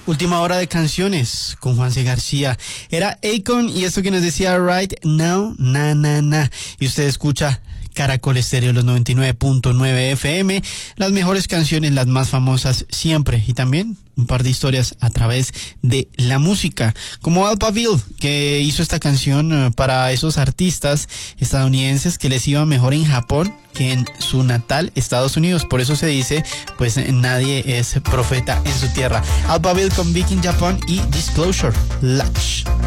Última hora de canciones con Juanse García. Era Akon y esto que nos decía Right Now, na, na, na. Y usted escucha Caracol Estéreo, los 99.9 FM. Las mejores canciones, las más famosas siempre. Y también un par de historias a través de la música. Como Alphaville, que hizo esta canción para esos artistas estadounidenses que les iba mejor en Japón que en su natal Estados Unidos. Por eso se dice, pues nadie es profeta en su tierra. Alphaville con Viking Japan y Disclosure, Latch.